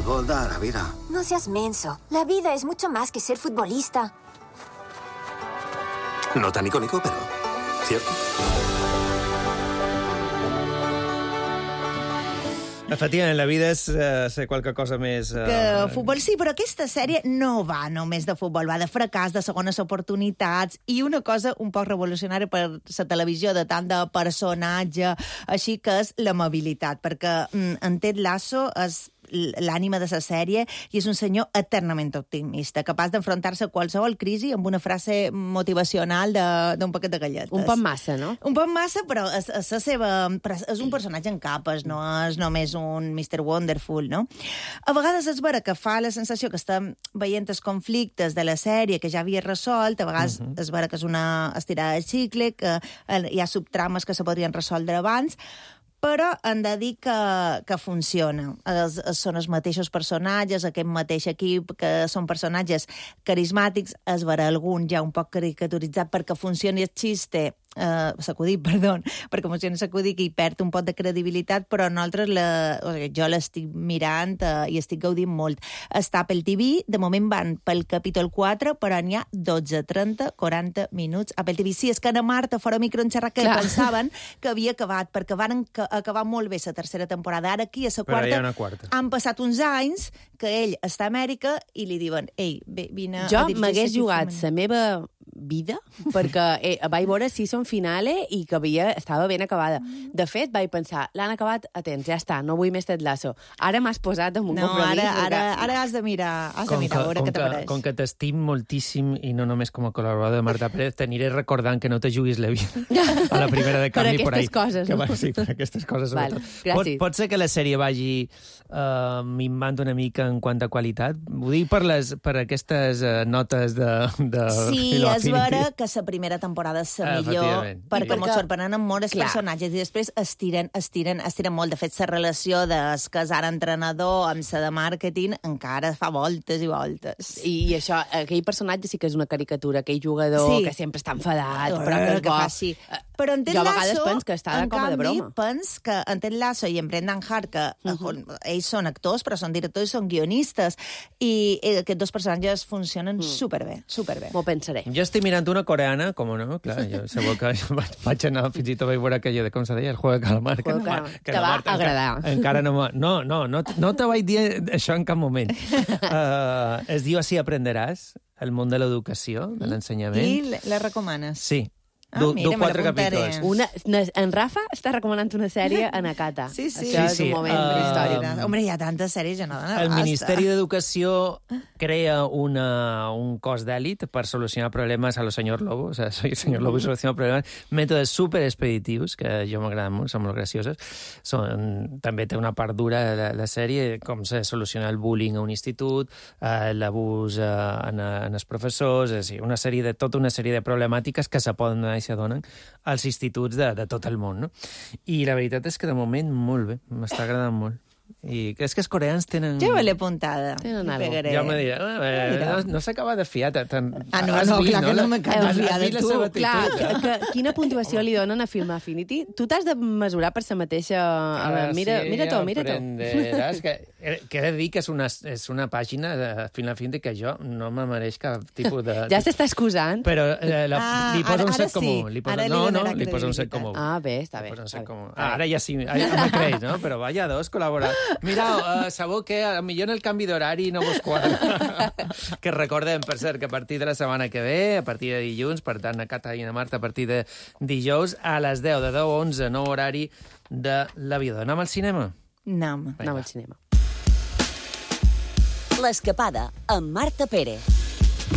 fútbol da la vida. No seas menso. La vida es mucho más que ser futbolista. No tan icónico, pero cierto. Efectivament, la vida és ser qualque cosa més... Que futbol sí, però aquesta sèrie no va només de futbol, va de fracàs, de segones oportunitats i una cosa un poc revolucionària per la televisió de tant de personatge, així que és l'amabilitat, perquè en Ted Lasso és l'ànima de la sèrie i és un senyor eternament optimista, capaç d'enfrontar-se a qualsevol crisi amb una frase motivacional d'un paquet de galletes. Un poc massa, no? Un poc massa, però és un personatge en capes, no és només un Mr. Wonderful, no? A vegades és vera que fa la sensació que estem veient els conflictes de la sèrie que ja havia resolt, a vegades és vera que és una estirada de cicle, que hi ha subtrames que se podrien resoldre abans, però hem de dir que funciona. Són els mateixos personatges, aquest mateix equip, que són personatges carismàtics, es veurà algun ja un poc caricaturitzat perquè funcioni el xiste, s'acudit, perdó, perquè funciona s'acudit i perd un poc de credibilitat, però nosaltres jo l'estic mirant i estic gaudint molt. Està pel TV, de moment van pel capítol 4, però n'hi ha 12, 30, 40 minuts a pel TV. Sí, és que Ana Marta fora micro en xerrar que pensaven que havia acabat, perquè van acabar molt bé la tercera temporada. Ara aquí, a la quarta, una quarta, han passat uns anys que ell està a Amèrica i li diuen, ei, vine... Jo m'hagués jugat la meva vida perquè vaig veure Season Finale i que estava ben acabada. De fet, vaig pensar, l'han acabat a temps, ja està, no vull més Ted Lasso. Ara m'has posat en un compromís. Ara has de mirar, a veure què t'apareix. Com que t'estim moltíssim, i no només com a col·laborador de Marta Pérez, t'aniré recordant que no te juguis la vida a la primera de canvi per aquestes coses, no? Sí, per aquestes coses, sobretot. Gràcies. Pot ser que la sèrie vagi minvant una mica en quant a qualitat? Ho dic per aquestes notes de sí, és vera que la primera temporada és la millor, perquè ens sorprenen molt els personatges i després estiren molt. De fet, la relació del casar entrenador amb la de màrqueting encara fa voltes i voltes. I això, aquell personatge sí que és una caricatura, aquell jugador que sempre està enfadat, però que és bo. Sí. Però en Ted jo Lasso, a vegades penso que està com a de broma. Pens que en Ted Lasso i en Brendan Hart, que ells són actors, però són directors i són guionistes, i aquests dos personatges funcionen superbé. M'ho pensaré. Jo estic mirant una coreana, com no? Clar, jo segur que vaig anar fins i tot vaig veure aquella de, com se deia, el Juego de Calamar. Que te va agradar. Encara no... No te vaig dir això en cap moment. Es diu Así aprenderàs, el món de l'educació, de l'ensenyament. I la recomanes? Sí. Du 4 capítols. En Rafa està recomanant una sèrie a Nakata. Sí. Això és un moment històric. Hombre, hi ha tantes sèries, ja no dona El Ministeri d'Educació crea un cos d'èlit per solucionar problemes a lo senyor Lobo. O sea, soy el senyor Lobo y soluciono problemes. Mètodes superexpeditius, que jo m'agraden molt, són molt gracioses. També té una part dura la sèrie, com se soluciona el bullying a un institut, l'abús en els professors, és a dir, tota una sèrie de problemàtiques que se poden donar i se donen als instituts de tot el món, no? I la veritat és que de moment molt bé, m'està agradant molt. I és que els coreans tenen... Ja l'he apuntada. Tenen algo. Ja me dirà, no s'acaba de fiar. Clar que no m'acaba de fiar de tu. Clar, quina puntuació li donen a Film Affinity? Tu t'has de mesurar per la mateixa... Mira tu. Aprenderàs que he de dir que és una pàgina de Film Affinity que jo no me mereix cap tipus de... Ja s'està excusant. Però li posa un set comú. Li posa un set comú. Ah, bé, està bé. Ara ja sí, me creus, no? Però vaya dos col·laborar. Mireu, sabeu que millor en el canvi d'horari no vos quadra. Que recordem, per cert, que a partir de la setmana que ve, a partir de dilluns, per tant, a Cata i a Marta, a partir de dijous, a les 10, de 10 a 11, nou horari de l'aviador. Anem al cinema? Anem al cinema. L'Escapada, amb Marta Pérez.